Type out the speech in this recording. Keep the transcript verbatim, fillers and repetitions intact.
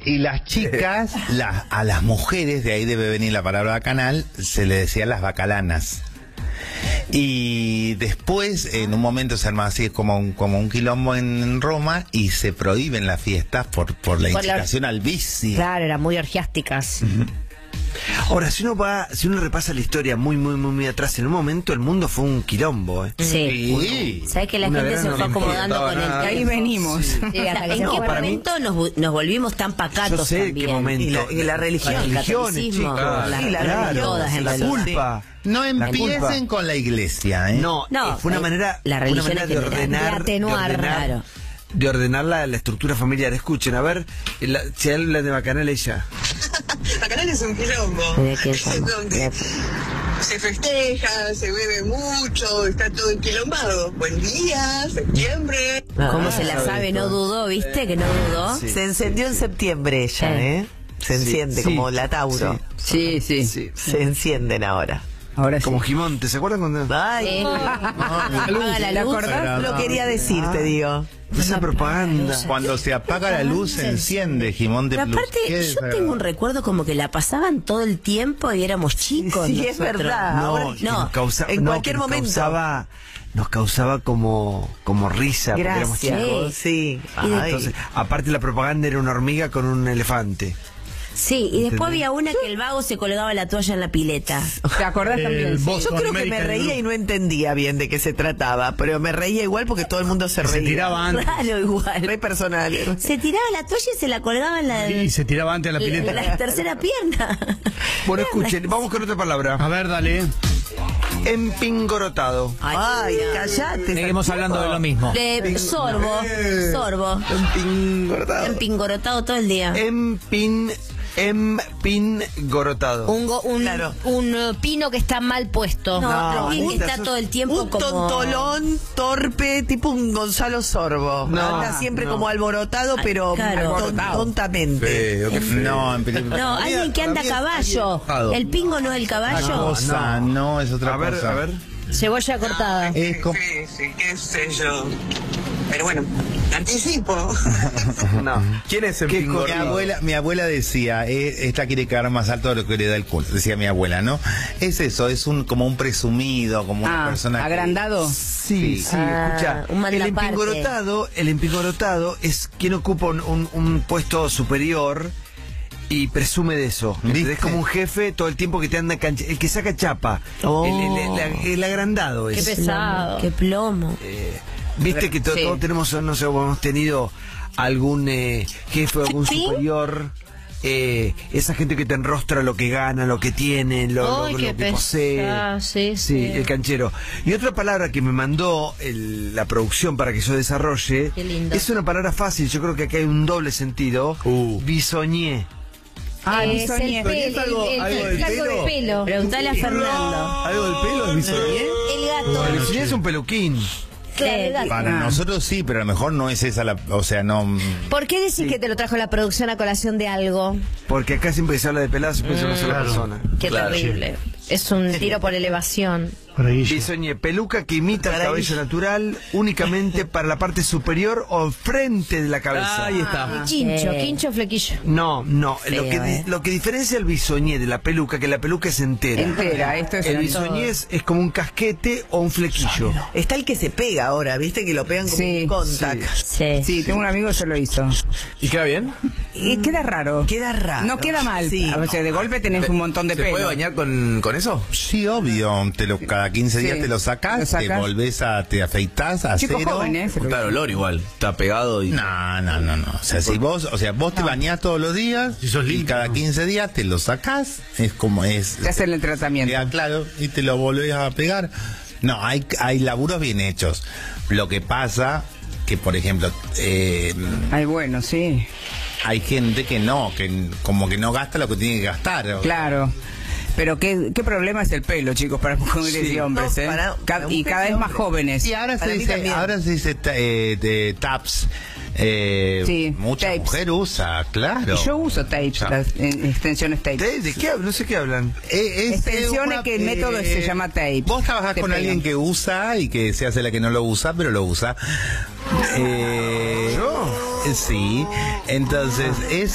Y las chicas, las, a las mujeres, de ahí debe venir la palabra bacanal, se le decía las bacalanas. Y después, en un momento se arma así como un, como un quilombo en Roma y se prohíben las fiestas por, por la Por la- incitación al vicio. Claro, eran muy orgiásticas. Ahora, si uno va, si uno repasa la historia muy, muy, muy, muy atrás, en un momento el mundo fue un quilombo, ¿eh? Sí. Sí. ¿Sabes que la Una gente gran se fue no le acomodando importaba con el nada. tiempo? Ahí venimos. Sí, hasta que Es en que qué para mí- momento nos, vu- nos volvimos tan pacatos Yo sé también. qué momento. Y la, y la religión. Las El religiones, catolicismo, chicos. las Sí, la religiones, religión, todas en la realidad. culpa. No La empiecen culpa. con la iglesia, ¿eh? No, No, fue una eh, manera, la una religión manera en de general, ordenar, de atenuar, de ordenar, claro. de ordenar la, la estructura familiar. Escuchen, a ver, la, si habla de Bacanal ella. Bacanal es un quilombo. Mira quién son. Donde se festeja, se bebe mucho, está todo enquilombado. Buen día, septiembre. Como se la sabe, no dudó, ¿viste? Que no dudó. Sí. Se encendió en septiembre ella, Sí. ¿eh? Se Sí, enciende sí, como la Tauro. Sí, sí. Sí. Se encienden ahora. Ahora sí. Como Gimonte, ¿se acuerdan cuando? Ay, Sí. Apaga la ¿Te luz. acordás? lo quería decir, te digo. Esa propaganda. Cuando se apaga la luz se enciende, Jimón de Pero Plus. aparte, ¿Qué es? yo tengo un recuerdo como que la pasaban todo el tiempo y éramos chicos. Sí, es nosotros. verdad. No, Ahora- que no, nos causa- en no, cualquier que nos momento. Causaba, nos causaba como, como risa. porque éramos Gracias. chicos. Sí. Y de- Ay. Entonces, aparte la propaganda era una hormiga con un elefante. Sí, y después ¿Entendés? había una que el vago se colgaba la toalla en la pileta. ¿Te acordás también? El Sí. Boston Yo creo que me American reía Group. y no entendía bien de qué se trataba, pero me reía igual porque todo el mundo se Que se reía. tiraba antes. Claro, igual. Re personal. Se tiraba la toalla y se la colgaba en la, Y se tiraba antes a la en pileta. la tercera pierna. Bueno, escuchen, vamos con otra palabra. A ver, dale. Empingorotado. Ay, callate. Seguimos hablando de lo mismo. De sorbo, sorbo. Empingorotado. Empingorotado todo el día. Empin, empingorotado. Un, go- un, Claro. un uh, pino que está mal puesto. No, alguien que un- está todo el tiempo Un como... tontolón torpe, tipo un Gonzalo Sorbo. No, Anda siempre no. como alborotado, Ay, pero claro. ton- tontamente. Feo, qué feo. No, en película. No, alguien que anda a caballo. ¿El pingo no es el Otra caballo? cosa, no, es otra A ver, cosa. a ver. Cebolla cortada. Es como... Sí, sí, qué sé yo. Pero bueno, anticipo. No. ¿Quién es Que con mi empingorotado? abuela, mi abuela decía, eh, esta quiere quedar más alto de lo que le da el culo, decía mi abuela, ¿no? Es eso, es un como un presumido, como una Ah, persona que- agrandado. Sí, sí, Ah, escucha. un El mandaparte. empingorotado, el empingorotado es quien ocupa un, un- un puesto superior y presume de eso. ¿Viste? Es como un jefe todo el tiempo que te anda cancha, el que saca chapa. Oh. El, el- el- el agrandado Qué es. pesado. Qué plomo. Viste que to- Sí. todos tenemos, no sé, hemos tenido algún eh, jefe o algún ¿Sí? superior. Eh, esa gente que te enrostra lo que gana, lo que tiene, lo, lo- Ay, lo qué que posee. pesado, sí, Sí, sí. el canchero. Y otra palabra que me mandó el- la producción para que yo desarrolle Qué lindo. es una palabra fácil, yo creo que acá hay un doble sentido. Uh. Bisoñé. Ah, es mi el soñé. pelo, ¿Es algo- el, el- algo el del algo de pelo? pelo. Preguntale a Fernando. ¿Algo del pelo? ¿El bisoñé? El gato. El bisoñé es un peluquín. Claro, el gato. Para nosotros sí, pero a lo mejor no es esa la... O sea, no... ¿Por qué decís que te lo trajo la producción a colación de algo? Porque acá siempre que se habla de peladas, siempre es una sola persona. Qué terrible. Es un tiro por elevación. Por ahí. Bisoñé, peluca que imita el cabello natural únicamente para la parte superior o frente de la cabeza. Ahí está. Quincho, Sí. quincho, flequillo. No, no, lo Feo, que, di- eh. lo que diferencia el bisoñé de la peluca, que la peluca es entera. Entera, esto es El en bisoñé es, es como un casquete o un flequillo. Está el que se pega ahora, ¿viste? Que lo pegan como Sí, un contact. Sí. Sí, tengo un amigo que se lo hizo. ¿Y queda bien? Y queda raro. Queda raro. No queda mal. Sí. O sea, de golpe tenés un montón de ¿Se pelo. puede bañar con, con eso? Sí, obvio, te lo, cada quince días Sí. te lo sacás, Lo sacás. te volvés a, te afeitás a Chico cero. joven, ¿eh? Se lo Claro, hizo. olor igual. Está pegado y... No, no, no, no. O sea, si vos, o sea, vos te bañás todos los días Si sos y limpio, cada ¿no? quince días te lo sacás, es como es. Te hacen el tratamiento. Queda claro, y te lo volvés a pegar. No, hay, hay laburos bien hechos. Lo que pasa que, por ejemplo, eh, Ay, bueno, sí. hay gente que no, que como que no gasta lo que tiene que gastar. o- Claro. Pero qué, qué problema es el pelo, chicos, para mujeres Sí. y hombres, No, ¿eh? para- Ca- para un y cada vez pelo, más hombre. jóvenes. Y ahora Para se mí dice, también. ahora se dice ta- eh, de taps. Eh, Sí, mucha tapes. mujer usa, claro. Y yo uso tapes, Ya. las eh, extensiones tapes. ¿De, de qué hablan? No sé qué hablan. Eh, es, Extensiones eh, una- que el método se llama tape. Vos trabajás Te con pegan. alguien que usa y que se hace la que no lo usa, pero lo usa. Eh, ¿Yo? Sí, entonces es